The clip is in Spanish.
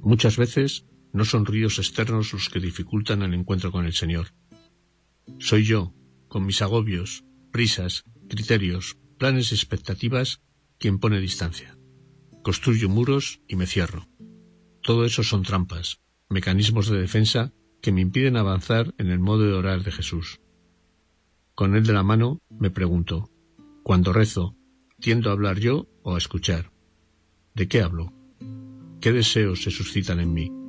Muchas veces no son ruidos externos los que dificultan el encuentro con el Señor. Soy yo, con mis agobios, prisas, criterios, planes y expectativas, quien pone distancia. Construyo muros y me cierro. Todo eso son trampas, mecanismos de defensa que me impiden avanzar en el modo de orar de Jesús. Con él de la mano, me pregunto, cuando rezo, ¿tiendo a hablar yo o a escuchar? ¿De qué hablo? ¿Qué deseos se suscitan en mí?